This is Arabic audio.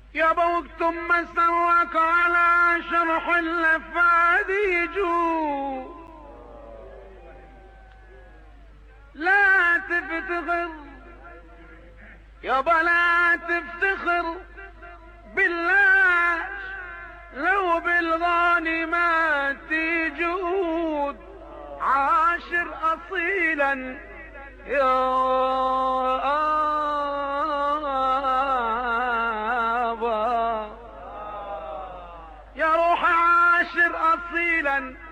يابا وقت ما سواك على شرح اللفاد يجو، لا تفتخر يابا لا تفتخر بالله، لو بالغانمات يجود عاشر اصيلا يابا، يا روح عاشر اصيلا